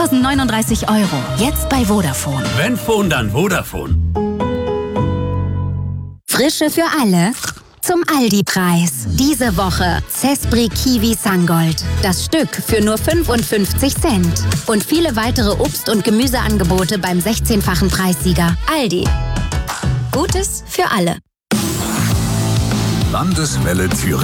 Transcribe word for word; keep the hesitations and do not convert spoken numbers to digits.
zweitausendneununddreißig Euro. Jetzt bei Vodafone. Wenn Phone, dann Vodafone. Frische für alle. Zum Aldi-Preis. Diese Woche Zespri Kiwi Sangold. Das Stück für nur fünfundfünfzig Cent. Und viele weitere Obst- und Gemüseangebote beim sechzehnfachen Preissieger. Aldi. Gutes für alle. Landeswelle Thüringen.